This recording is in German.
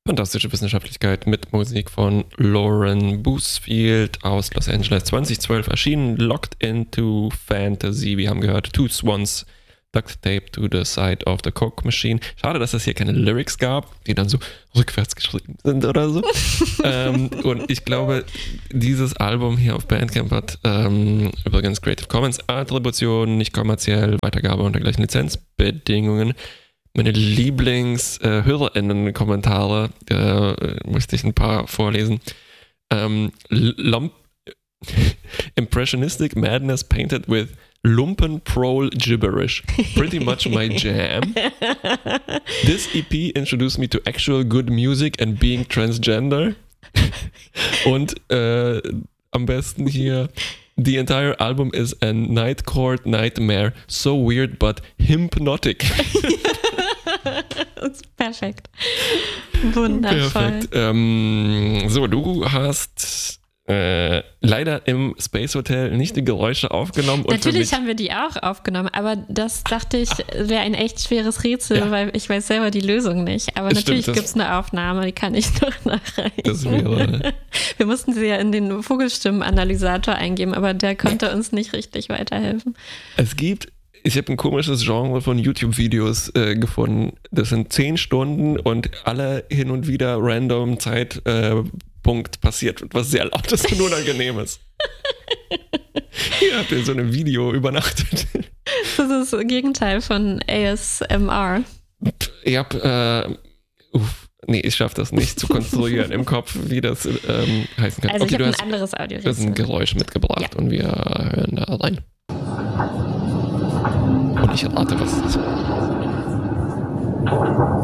Fantastische Wissenschaftlichkeit mit Musik von Lauren Bousfield aus Los Angeles, 2012 erschienen. Locked into Fantasy. Wir haben gehört, Two Swans, Duct Tape to the Side of the Coke Machine. Schade, dass es hier keine Lyrics gab, die dann so rückwärts geschrieben sind oder so. Und ich glaube, dieses Album hier auf Bandcamp hat übrigens Creative Commons Attribution, nicht kommerziell, Weitergabe unter gleichen Lizenzbedingungen. Meine Lieblings-HörerInnen-Kommentare, musste ich ein paar vorlesen. Impressionistic madness painted with lumpen prole gibberish. Pretty much my jam. This EP introduced me to actual good music and being transgender. Und am besten hier, the entire album is a night court nightmare. So weird but hypnotic. Das ist perfekt. Wundervoll. Perfekt. So, du hast leider im Space Hotel nicht die Geräusche aufgenommen. Und natürlich haben wir die auch aufgenommen, aber das dachte ich, wäre ein echt schweres Rätsel, weil ich weiß selber die Lösung nicht. Aber natürlich gibt es eine Aufnahme, die kann ich noch nachreichen. Das wäre... Wir mussten sie ja in den Vogelstimmenanalysator eingeben, aber der konnte uns nicht richtig weiterhelfen. Ich habe ein komisches Genre von YouTube-Videos gefunden. Das sind 10 Stunden und alle hin und wieder random Zeitpunkt passiert, was sehr laut ist und unangenehm ist. Hier habt ihr so ein Video übernachtet. Das ist das Gegenteil von ASMR. Ich schaffe das nicht zu konstruieren im Kopf, wie das heißen kann. Also okay, ich habe ein anderes Audio. Du hast ein Geräusch mitgebracht und wir hören da rein. Und ich rate, was es ist.